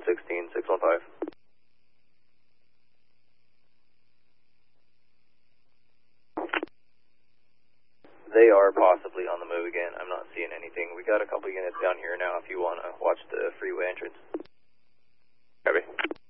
116, 615. They are possibly on the move again. I'm not seeing anything. We got a couple units down here now if you want to watch the freeway entrance. Copy.